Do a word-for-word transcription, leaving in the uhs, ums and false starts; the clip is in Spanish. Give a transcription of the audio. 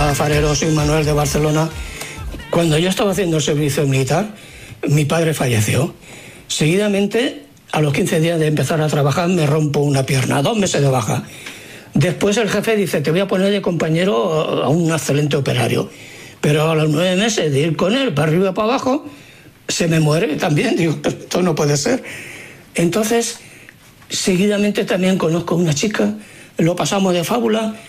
Hola, Farero, soy Manuel de Barcelona. Cuando yo estaba haciendo el servicio militar, mi padre falleció. Seguidamente, a los quince días de empezar a trabajar, me rompo una pierna, dos meses de baja. Después el jefe dice, te voy a poner de compañero a un excelente operario. Pero a los nueve meses de ir con él para arriba y para abajo, se me muere también. Digo, esto no puede ser. Entonces, seguidamente también conozco a una chica, lo pasamos de fábula.